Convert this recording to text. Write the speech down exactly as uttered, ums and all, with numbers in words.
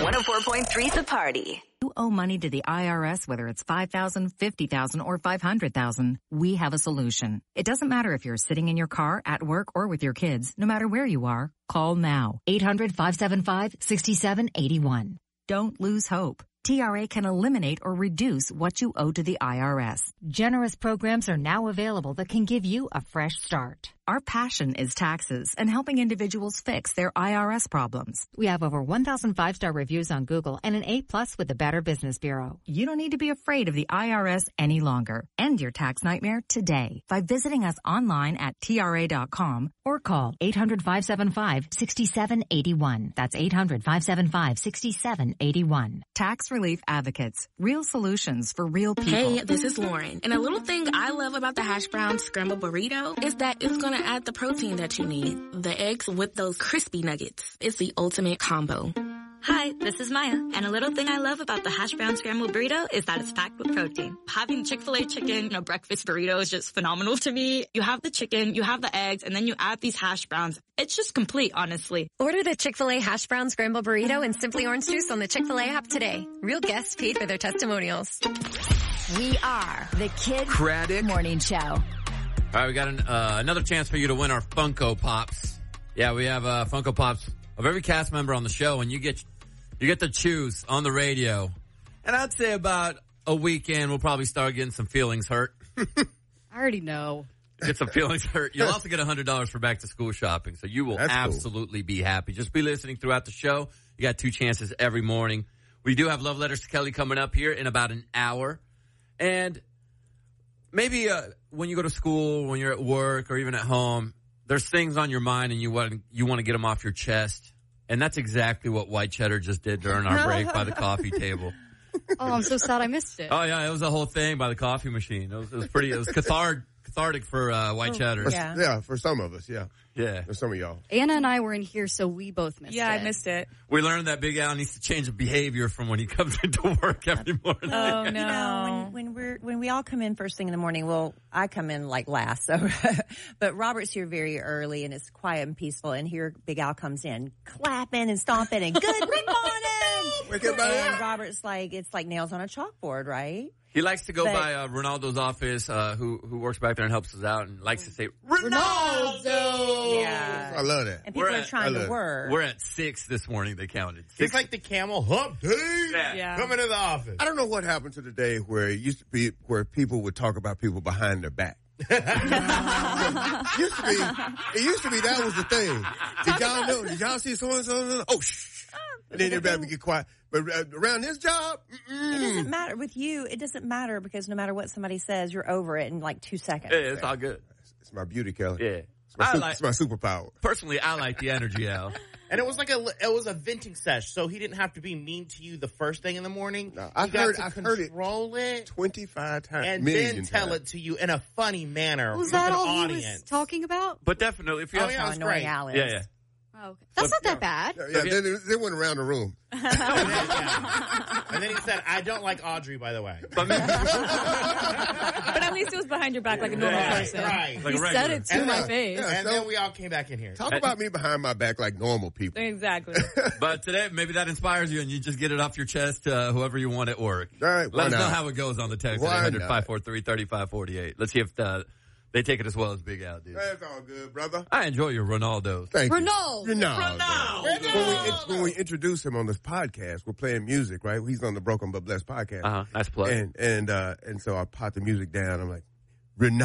one oh four point three The Party. You owe money to the I R S, whether it's five thousand dollars, fifty thousand dollars, or five hundred thousand dollars. We have a solution. It doesn't matter if you're sitting in your car, at work, or with your kids. No matter where you are, call now. eight hundred, five seven five, six seven eight one. Don't lose hope. T R A can eliminate or reduce what you owe to the I R S. Generous programs are now available that can give you a fresh start. Our passion is taxes and helping individuals fix their I R S problems. We have over one thousand five-star reviews on Google and an A plus with the Better Business Bureau. You don't need to be afraid of the I R S any longer. End your tax nightmare today by visiting us online at T R A dot com or call eight hundred, five seven five, six seven eight one. That's eight hundred, five seven five, six seven eight one. Tax Relief Advocates. Real solutions for real people. Hey, this is Lauren. And a little thing I love about the hash brown scrambled burrito is that it's going to add the protein that you need. The eggs with those crispy nuggets. It's the ultimate combo. Hi, this is Maya, and a little thing I love about the hash brown scrambled burrito is that it's packed with protein. Having Chick-fil-A chicken in a breakfast burrito is just phenomenal to me. You have the chicken, you have the eggs, and then you add these hash browns. It's just complete, honestly. Order the Chick-fil-A hash brown scrambled burrito and Simply Orange Juice on the Chick-fil-A app today. Real guests paid for their testimonials. We are the Kid Craddock Morning Show. All right, we got an, uh, another chance for you to win our Funko Pops. Yeah, we have uh, Funko Pops of every cast member on the show, and you get you get to choose on the radio. And I'd say about a weekend, we'll probably start getting some feelings hurt. I already know. Get some feelings hurt. You'll also get one hundred dollars for back-to-school shopping, so you will That's absolutely cool. be happy. Just be listening throughout the show. You got two chances every morning. We do have Love Letters to Kelly coming up here in about an hour. And maybe uh, when you go to school, when you're at work, or even at home, there's things on your mind and you want you want to get them off your chest. And that's exactly what White Cheddar just did during our break by the coffee table. Oh, I'm so sad I missed it. Oh, yeah, it was a whole thing by the coffee machine. It was, it was pretty, it was cathartic, cathartic for uh, White Cheddar. Yeah. yeah, for some of us, yeah. Yeah. For some of y'all. Anna and I were in here, so we both missed Yeah, it. I missed it. We learned that Big Al needs to change the behavior from when he comes into work every morning. Oh, no. You know, when, when we're when we all come in first thing in the morning, well, I come in like last, so but Robert's here very early and it's quiet and peaceful, and here Big Al comes in clapping and stomping and good morning. Wake everybody And up. Robert's like, it's like nails on a chalkboard, right? He likes to go But- by uh, Ronaldo's office, uh, who who works back there and helps us out, and likes to say, Ronaldo! Yeah. I love that. And people We're are at- trying I to love- work. we're at six this morning, they counted. Six. It's like the camel hump day. Yeah. Yeah. Coming to the office. I don't know what happened to the day where it used to be where people would talk about people behind their back. it used to be, it used to be that was the thing. Did y'all know? Did y'all see so and so? Oh, shh. And then everybody would get quiet. But uh, around this job, It mm-mm. doesn't matter with you. It doesn't matter because no matter what somebody says, you're over it in like two seconds. Yeah, it's all good. It's my beauty, Kelly. Yeah. It's my, I su- like- it's my superpower. Personally, I like the energy, Al. And it was like a it was a venting sesh, so he didn't have to be mean to you the first thing in the morning. No, I've he got heard- to I've heard it control it, twenty-five times. and million then tell times. it to you in a funny manner Was with that an all audience. he was talking about? But definitely, if you Oh, have yeah, How it was annoying great. Al is. yeah, yeah. Oh, okay. That's not that bad. Yeah, yeah, they, they went around the room. and, then, yeah. And then he said, "I don't like Audrey, by the way." But maybe, But at least it was behind your back like a normal Right, person. right. like He a said regular. it to And my then- face. yeah. And so- then we all came back in here. Talk about me behind my back like normal people. Exactly. But today, maybe that inspires you, and you just get it off your chest to uh, whoever you want at work. All right, why Let us know not? how it goes on the text Why at eight hundred, not? five four three, three five four eight. Let's see if uh, they take it as well as Big Al did. That's all good, brother. I enjoy your Ronaldos. Thank Ronaldo. you. Ronaldo. Ronaldo. When we, when we introduce him on this podcast, we're playing music, right? He's on the Broken But Blessed podcast. Uh-huh. Nice plug. And and uh, and so I pop the music down. I'm like, Ronaldo.